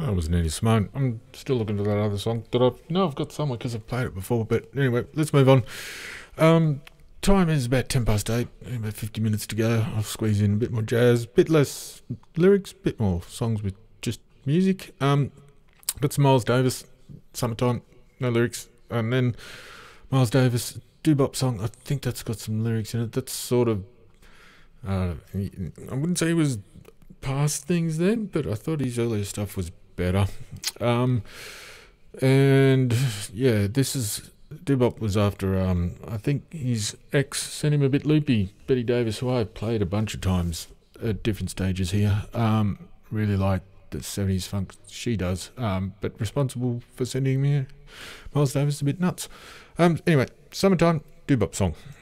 That was Nina Simone. I'm still looking for that other song that I know I've got somewhere because I've played it before. But anyway, let's move on. Um, Time is about 10 past 8. About 50 minutes to go. I'll squeeze in a bit more jazz, bit less lyrics, bit more songs with just music. Got some Miles Davis, Summertime, no lyrics, and then Miles Davis doo-bop song. I think that's got some lyrics in it. That's sort of I wouldn't say he was past things then, but I thought his earlier stuff was better. Um, and yeah, this is Dibop was after I think his ex sent him a bit loopy. Betty Davis, who I've played a bunch of times at different stages here. Really like the 70s funk she does, but responsible for sending me Miles Davis a bit nuts. Anyway, Summertime Dibop song.